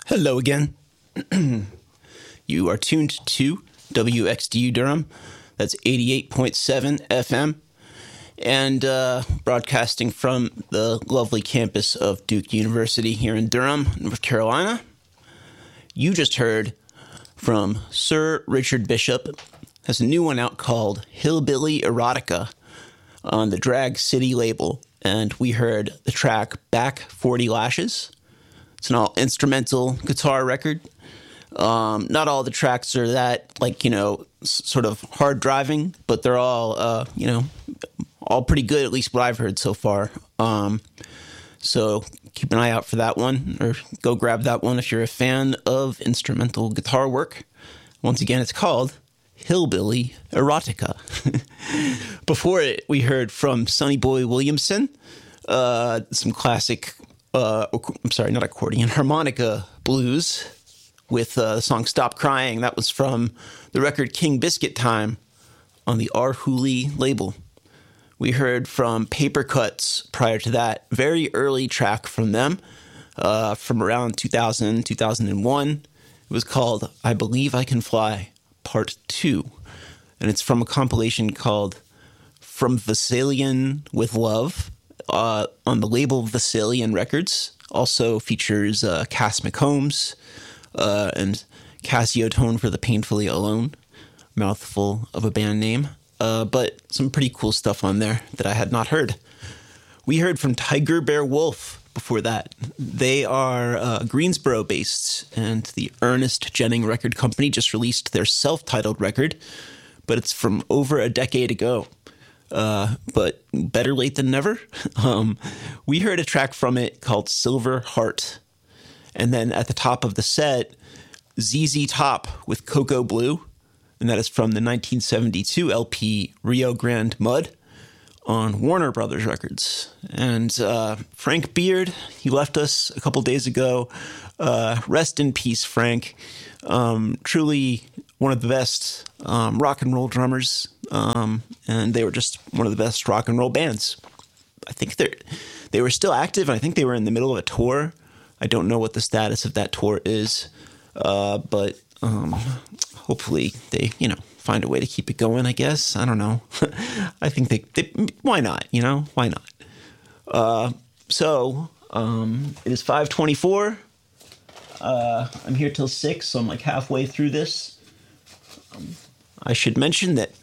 Hello again. You are tuned to WXDU Durham. That's 88.7 FM. And broadcasting from the lovely campus of Duke University here in Durham, North Carolina. You just heard from Sir Richard Bishop. Has a new one out called Hillbilly Erotica on the Drag City label. And we heard the track Back 40 Lashes. It's an all-instrumental guitar record. Not all the tracks are that, sort of hard driving, but they're all, all pretty good, at least what I've heard so far. So keep an eye out for that one, or go grab that one if you're a fan of instrumental guitar work. Once again, it's called Hillbilly Erotica. Before it, we heard from Sonny Boy Williamson, some classic, not accordion, harmonica blues with the song Stop Crying. That was from the record King Biscuit Time on the R. Hooley label. We heard from Paper Cuts prior to that, very early track from them, from around 2000, 2001. It was called I Believe I Can Fly, Part 2. And it's from a compilation called From Vasilian with Love on the label Vasilian Records. Also features Cass McCombs and Casio Tone for the Painfully Alone. Mouthful of a band name. But some pretty cool stuff on there that I had not heard. We heard from Tiger Bear Wolf before that. They are Greensboro-based, and the Ernest Jennings Record Company just released their self-titled record, but it's from over a decade ago. But better late than never. We heard a track from it called Silver Heart. And then at the top of the set, ZZ Top with Cocoa Blue. And that is from the 1972 LP Rio Grande Mud on Warner Brothers Records. And Frank Beard, he left us a couple days ago. Rest in peace, Frank. Truly one of the best rock and roll drummers. And they were just one of the best rock and roll bands. I think they were still active, and I think they were in the middle of a tour. I don't know what the status of that tour is, but hopefully they, find a way to keep it going, I guess. I don't know. I think they why not, Why not? So it is 5:24. I'm here till 6, so I'm like halfway through this. I should mention that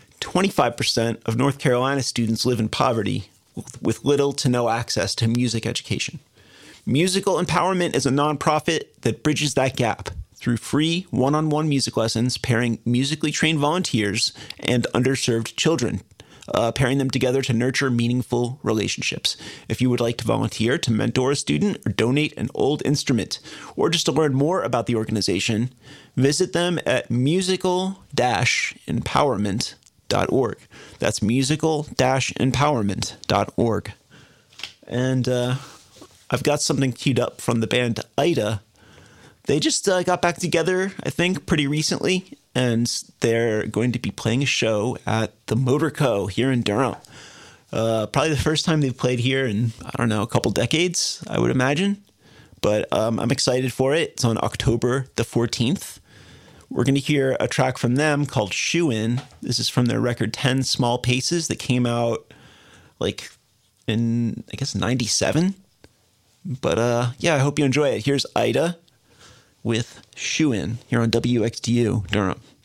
25% of North Carolina students live in poverty with little to no access to music education. Musical Empowerment is a nonprofit that bridges that gap through free one-on-one music lessons, pairing musically trained volunteers and underserved children, pairing them together to nurture meaningful relationships. If you would like to volunteer to mentor a student or donate an old instrument, or just to learn more about the organization, visit them at musical-empowerment.org. That's musical-empowerment.org. And I've got something queued up from the band Ida. They just got back together, I think, pretty recently, and they're going to be playing a show at the Motor Co. here in Durham. Probably the first time they've played here in, a couple decades, I would imagine. But I'm excited for it. It's on October the 14th. We're going to hear a track from them called Shoe-In. This is from their record 10 Small Paces that came out, in, 97. But, I hope you enjoy it. Here's Ida with Shoe-In here on WXDU Durham.